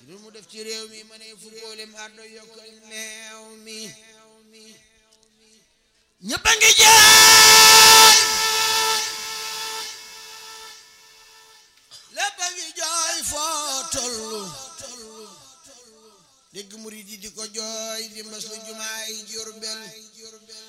lu mu def ci réew mi ma ne fu góolem ardo yokkal meew mi ñëpp a ngi jooy lépp a ngi jooy foo tollu dégg murid yi di ko jooy di mbas lu jumaay Jurbel